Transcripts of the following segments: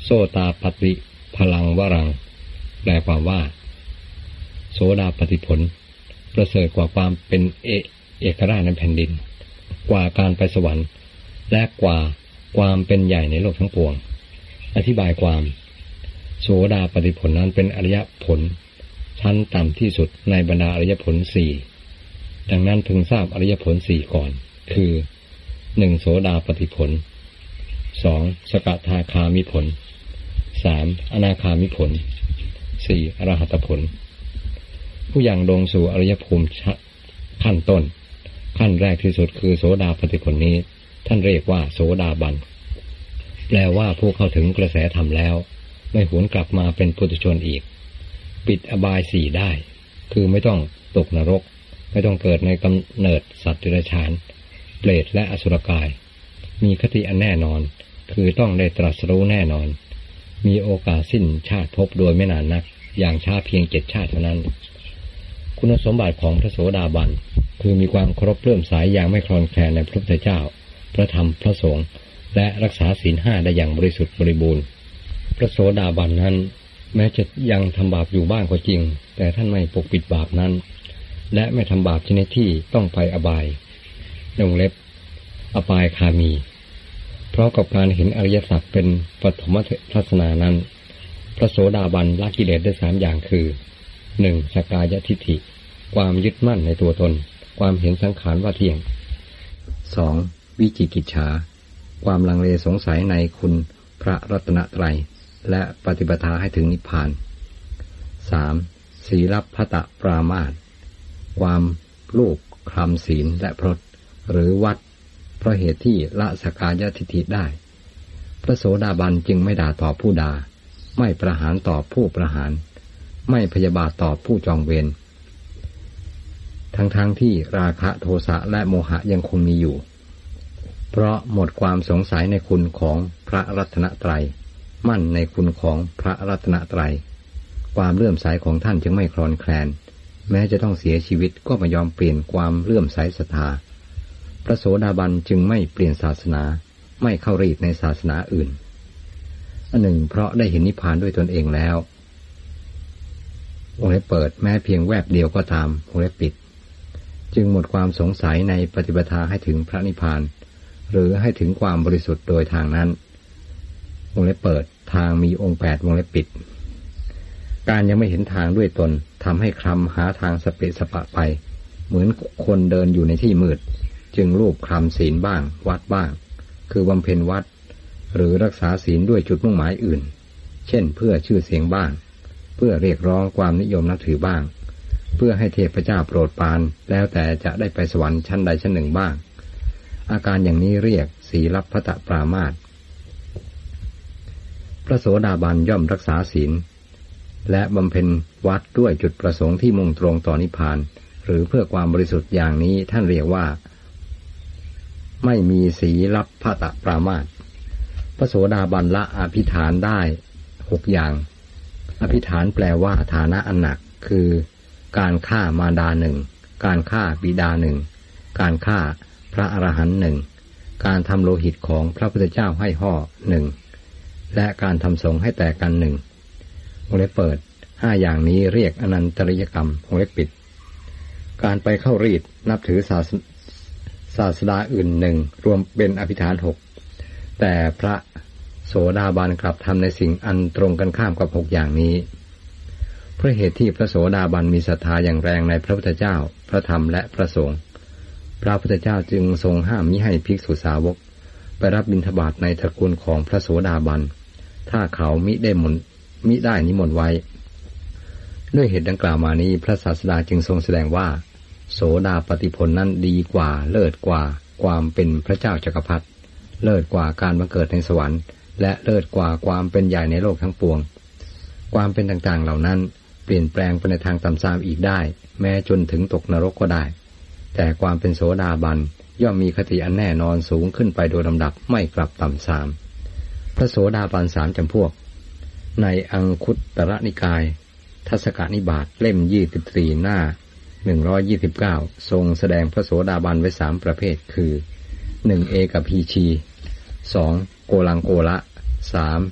โสตาปฏิพลังวรังแปลความว่าโสดาปฏิผลประเสริฐกว่าความเป็นเอกราชในแผ่นดินกว่าการไปสวรรค์และกว่าความเป็นใหญ่ในโลกทั้งปวงอธิบายความโสดาปฏิผลนั้นเป็นอริยผลชั้นต่ำที่สุดในบรรดาอริยผลสี่ดังนั้นพึงทราบอริยผลสี่ก่อนคือ 1. โสดาปฏิผล 2. สกทาคามิผล 3. อนาคามิผล 4. อรหัตผลผู้ยังลงสู่อริยภูมิขั้นต้นขั้นแรกที่สุดคือโสดาปฏิผลนี้ท่านเรียกว่าโสดาบันแปลว่าผู้เข้าถึงกระแสธรรมแล้วไม่หวนกลับมาเป็นปุถุชนอีกปิดอบายสี่ได้คือไม่ต้องตกนรกไม่ต้องเกิดในกำเนิดสัตว์เดรัจฉานเปรตและอสุรกายมีคติอันแน่นอนคือต้องได้ตรัสรู้แน่นอนมีโอกาสสิ้นชาติภพโดยไม่นานนักอย่างช้าเพียง7 ชาติเท่านั้นคุณสมบัติของพระโสดาบันคือมีความเคารพเลื่อมใสอย่างไม่คลอนแคลนในพระพุทธเจ้าพระธรรมพระสงฆ์และรักษาศีล 5ได้อย่างบริสุทธิ์บริบูรณ์พระโสดาบันนั้นแม้จะยังทำบาปอยู่บ้างก็จริงแต่ท่านไม่ปกปิดบาปนั้นและไม่ทำบาปชนิดที่ต้องไปอบายในวงเล็บอบายคามีเพราะกับการเห็นอริยสัจเป็นปฐมทัศนานั้นพระโสดาบันละกิเลสได้3 อย่างคือ 1. สักกายทิฏฐิความยึดมั่นในตัวตนความเห็นสังขารว่าเที่ยง 2. วิจิกิจฉาความลังเลสงสัยในคุณพระรัตนตรัยและปฏิปทาให้ถึงนิพพาน 3. ศีลพัตตปรามาสความลูกคลำศีลและพรตหรือวัดเพราะเหตุที่ละสักกายทิฏฐิได้พระโสดาบันจึงไม่ด่าตอบผู้ด่าไม่ประหารตอบผู้ประหารไม่พยาบาทตอบผู้จองเวรทั้งที่ราคะโทสะและโมหะยังคงมีอยู่เพราะหมดความสงสัยในคุณของพระรัตนตรัยมั่นในคุณของพระรัตนตรัยความเลื่อมใสของท่านจึงไม่คลอนแคลนแม้จะต้องเสียชีวิตก็ไม่ยอมเปลี่ยนความเลื่อมใสศรัทธาพระโสดาบันจึงไม่เปลี่ยนศาสนาไม่เข้ารีดในศาสนาอื่นอันหนึ่งเพราะได้เห็นนิพพานด้วยตนเองแล้ววงเล็บเปิดแม้เพียงแวบเดียวก็ตามวงเล็บปิดจึงหมดความสงสัยในปฏิปทาให้ถึงพระนิพพานหรือให้ถึงความบริสุทธิ์โดยทางนั้นวงเล็บเปิดทางมีองค์8วงเล็บปิดการยังไม่เห็นทางด้วยตนทำให้คลำหาทางสเปะสปะไปเหมือนคนเดินอยู่ในที่มืดจึงรูปคลำศีลบ้างวัดบ้างคือบำเพ็ญวัดหรือรักษาศีลด้วยจุดมุ่งหมายอื่นเช่นเพื่อชื่อเสียงบ้างเพื่อเรียกร้องความนิยมนับถือบ้างเพื่อให้เทพเจ้าโปรดปรานแล้วแต่จะได้ไปสวรรค์ชั้นใดชั้นหนึ่งบ้างอาการอย่างนี้เรียกศีลพัตตปรามาสพระโสดาบันย่อมรักษาศีลและบำเพ็ญวัดด้วยจุดประสงค์ที่มุ่งตรงต่อนิพพานหรือเพื่อความบริสุทธิ์อย่างนี้ท่านเรียกว่าไม่มีศีลพัตตปรามาสพระโสดาบันละอภิฐานได้6 อย่างอภิฐานแปลว่าฐานะอันหนักคือการฆ่ามารดา1การฆ่าบิดา1การฆ่าพระอรหันต์1การทำโลหิตของพระพุทธเจ้าให้ห่อ1และการทำสงฆ์ให้แตกกัน1วงเล็บเปิด5 อย่างนี้เรียกอนันตริยกรรมวงเล็บปิดการไปเข้ารีดนับถือศาสดาอื่น1รวมเป็นอภิฐาน6แต่พระโสดาบันกลับทำในสิ่งอันตรงกันข้ามกับ6 อย่างนี้เพราะเหตุที่พระโสดาบันมีศรัทธาอย่างแรงในพระพุทธเจ้าพระธรรมและพระสงฆ์พระพุทธเจ้าจึงทรงห้ามมิให้ภิกษุสาวกไปรับบิณฑบาตในตระกูลของพระโสดาบันถ้าเขามิได้นิมนต์ไว้ด้วยเหตุดังกล่าวมานี้พระศาสดาจึงทรงแสดงว่าโสดาปฏิผลนั้นดีกว่าเลิศกว่าความเป็นพระเจ้าจักรพรรดิเลิศกว่าการบังเกิดในสวรรค์และเลิศกว่าความเป็นใหญ่ในโลกทั้งปวงความเป็นต่างๆเหล่านั้นเปลี่ยนแปลงไปในทางต่ำทรามอีกได้แม้จนถึงตกนรกก็ได้แต่ความเป็นโสดาบันย่อมมีคติอันแน่นอนสูงขึ้นไปโดยลำดับไม่กลับต่ำทรามพระโสดาบัน3 จำพวกในอังคุตตรนิกายทัศกนิบาตเล่ม24หน้า129ทรงแสดงพระโสดาบันไว้3 ประเภทคือ1เอกพีชี2โกลังโกละ3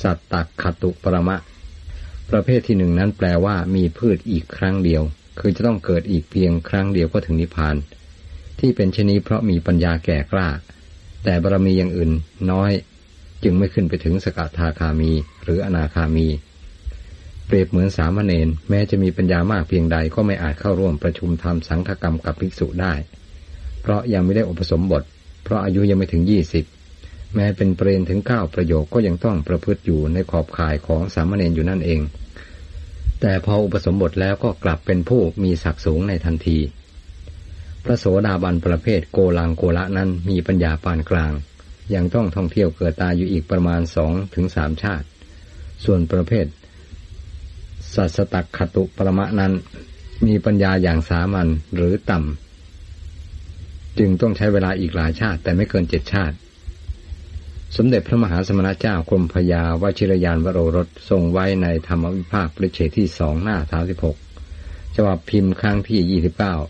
สัตตคตุปรมะประเภทที่หนึ่งนั้นแปลว่ามีพืชอีกครั้งเดียวคือจะต้องเกิดอีกเพียงครั้งเดียวก็ถึงนิพพานที่เป็นเช่นนี้เพราะมีปัญญาแก่กล้าแต่บารมีอย่างอื่นน้อยจึงไม่ขึ้นไปถึงสกทาคามีหรืออนาคามีเปรียบเหมือนสามเณรแม้จะมีปัญญามากเพียงใดก็ไม่อาจเข้าร่วมประชุมทำสังฆกรรมกับภิกษุได้เพราะยังไม่ได้อุปสมบทเพราะอายุยังไม่ถึง20แม้เป็นเปรนถึง9ประโยคก็ยังต้องประพฤติอยู่ในขอบข่ายของสามเณรอยู่นั่นเองแต่พออุปสมบทแล้วก็กลับเป็นผู้มีศักดิ์สูงในทันทีพระโสดาบันประเภทโกลังโกละนั้นมีปัญญาปานกลางยังต้องท่องเที่ยวเกิดตายอยู่อีกประมาณ 2-3 ชาติส่วนประเภทสัสตคตุปรมะนั้นมีปัญญาอย่างสามัญหรือต่ำจึงต้องใช้เวลาอีกหลายชาติแต่ไม่เกิน7 ชาติสมเด็จพระมหาสมณเจ้ากรมพยาวชิรยานวโรรสทรงไว้ในธรรมวิภาคปริเฉดที่2หน้า36ฉบับพิมพ์ครั้งที่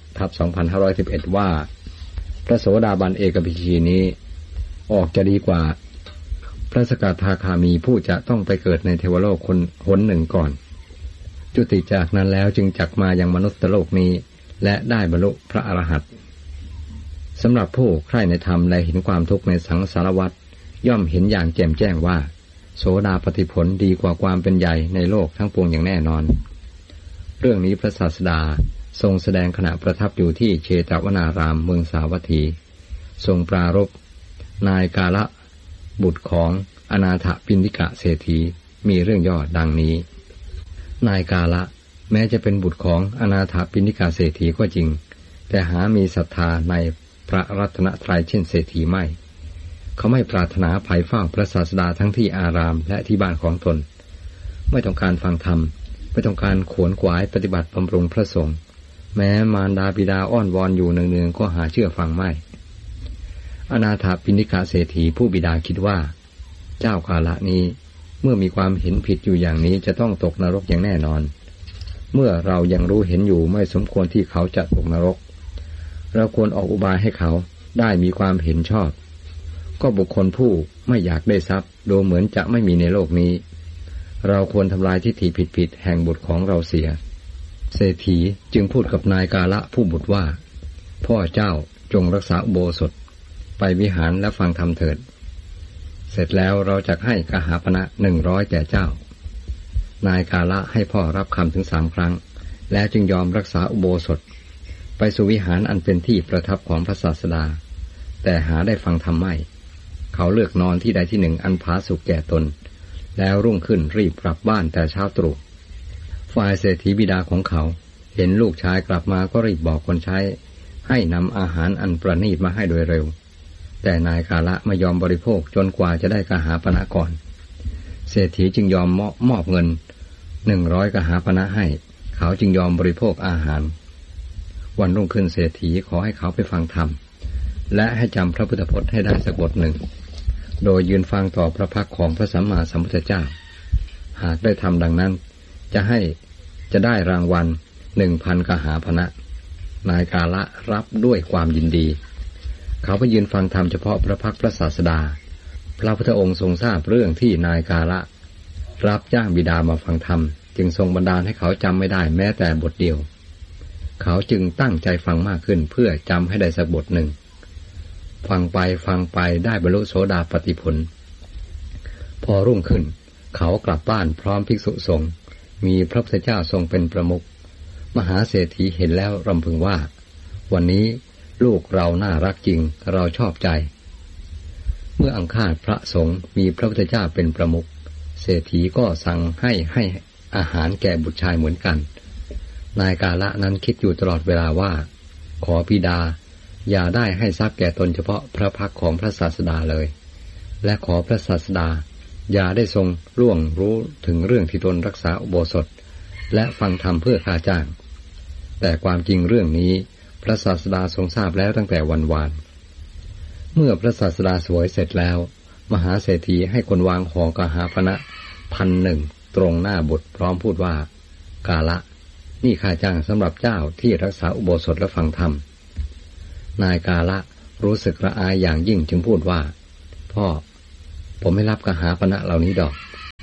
29/2511ว่าพระโสดาบันเอกภิชีนี้ออกจะดีกว่าพระสกทาคามีผู้จะต้องไปเกิดในเทวโลกหนหนึ่งก่อนจุติจากนั้นแล้วจึงจักมายังมนุษย์โลกนี้และได้บรรลุพระอรหันต์สำหรับผู้ใคร่ในธรรมและเห็นความทุกข์ในสังสารวัฏย่อมเห็นอย่างแจ่มแจ้งว่าโสดาปัตติผลดีกว่าความเป็นใหญ่ในโลกทั้งปวงอย่างแน่นอนเรื่องนี้พระศาสดาทรงแสดงขณะประทับอยู่ที่เชตวนารามเมืองสาวัตถีทรงปรารภนายกาละบุตรของอนาถปิณฑิกะเศรษฐีมีเรื่องย่อดังนี้นายกาละแม้จะเป็นบุตรของอนาถปิณฑิกะเศรษฐีก็จริงแต่หามีศรัทธาในพระรัตนตรัยเช่นเศรษฐีไม่เขาไม่ปรารถนาภัยเฝ้าพระศาสดาทั้งที่อารามและที่บ้านของตนไม่ต้องการฟังธรรมไม่ต้องการขวนขวายปฏิบัติบำรุงพระสงฆ์แม้มารดาบิดาอ้อนวอนอยู่เนืองๆก็หาเชื่อฟังไม่อนาถปิณฑิกะเศรษฐีผู้บิดาคิดว่าเจ้ากาละนี้เมื่อมีความเห็นผิดอยู่อย่างนี้จะต้องตกนรกอย่างแน่นอนเมื่อเรายังรู้เห็นอยู่ไม่สมควรที่เขาจะตกนรกเราควรออกอุบายให้เขาได้มีความเห็นชอบก็บุคคลผู้ไม่อยากได้ทรัพย์ดูเหมือนจะไม่มีในโลกนี้เราควรทำลายทิฏฐิผิดๆแห่งบุตรของเราเสียเศรษฐีจึงพูดกับนายกาละผู้บุตรว่าพ่อเจ้าจงรักษาอุโบสถไปวิหารและฟังธรรมเถิดเสร็จแล้วเราจะให้กหาปณะ100แก่เจ้านายกาละให้พ่อรับคำถึง3 ครั้งและจึงยอมรักษาอุโบสถไปสู่วิหารอันเป็นที่ประทับของพระศาสดาแต่หาได้ฟังธรรมไม่เขาเลือกนอนที่ใดที่หนึ่งอันผาสุกแก่ตนแล้วรุ่งขึ้นรีบกลับบ้านแต่เช้าตรู่ฝ่ายเศรษฐีบิดาของเขาเห็นลูกชายกลับมาก็รีบบอกคนใช้ให้นำอาหารอันประณีตมาให้โดยเร็วแต่นายกาละไม่ยอมบริโภคจนกว่าจะได้กหาปณะก่อนเศรษฐีจึงยอมมอบเงิน100กหาปณะให้เขาจึงยอมบริโภคอาหารวันรุ่งขึ้นเศรษฐีขอให้เขาไปฟังธรรมและให้จำพระพุทธพจน์ให้ได้สักบทหนึ่งโดยยืนฟังต่อพระพักของพระสัมมาสัมพุทธเจ้าหากได้ทำดังนั้นจะได้รางวัล 1,000 กหาปณะนายกาละรับด้วยความยินดีเขาไปยืนฟังธรรมเฉพาะพระพักพระศาสดาพระพุทธองค์ทรงทราบเรื่องที่นายกาละรับจ้างบิดามาฟังธรรมจึงทรงบันดาลให้เขาจำไม่ได้แม้แต่บทเดียวเขาจึงตั้งใจฟังมากขึ้นเพื่อจำให้ได้สักบทหนึ่งฟังไปได้บรรลุโสดาปัตติผลพอรุ่งขึ้นเขากลับบ้านพร้อมภิกษุสงฆ์มีพระพุทธเจ้าทรงเป็นประมุขมหาเศรษฐีเห็นแล้วรำพึงว่าวันนี้ลูกเราน่ารักจริงเราชอบใจเมื่ออังคาดพระสงฆ์มีพระพุทธเจ้าเป็นประมุขเศรษฐีก็สั่งให้อาหารแก่บุตรชายเหมือนกันนายกาละนั้นคิดอยู่ตลอดเวลาว่าขอบิดาอย่าได้ให้ทรัพย์แก่ตนเฉพาะพระพักของพระศาสดาเลยและขอพระศาสดาอย่าได้ทรงล่วงรู้ถึงเรื่องที่ตนรักษาอุโบสถและฟังธรรมเพื่อค่าจ้างแต่ความจริงเรื่องนี้พระศาสดาทรงทราบแล้วตั้งแต่วันวานเมื่อพระศาสดาเสวยเสร็จแล้วมหาเศรษฐีให้คนวางห่อกหาปณะ 1,000 ตรงหน้าบุตรพร้อมพูดว่ากาละนี่ค่าจ้างสำหรับเจ้าที่รักษาอุโบสถและฟังธรรมนายกาละรู้สึกละอายอย่างยิ่งจึงพูดว่าพ่อผมไม่รับกหาปณะเหล่านี้ดอก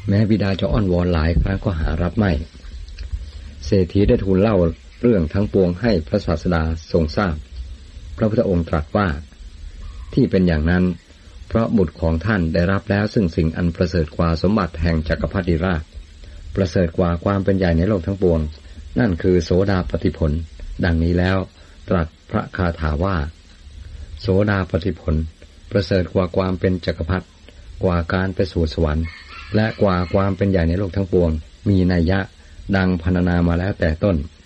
แม้บิดาจะอ้อนวอนหลายครั้งก็หารับไม่เศรษฐีได้ทูลเล่าเรื่องทั้งปวงให้พระศาสดาทรงทราบพระพุทธองค์ตรัสว่าที่เป็นอย่างนั้นเพราะบุตรของท่านได้รับแล้วซึ่งสิ่งอันประเสริฐกว่าสมบัติแห่งจักรพรรดิราชประเสริฐกว่าความเป็นใหญ่ในโลกทั้งปวงนั่นคือโสดาปัตติผลดังนี้แล้วตรัสพระคาถาว่าโสดาปัตติผลประเสริฐกว่าความเป็นจักรพรรดิกว่าการไปสู่สวรรค์และกว่าความเป็นใหญ่ในโลกทั้งปวงมีนัยยะดังพรรณนามาแล้วแต่ต้น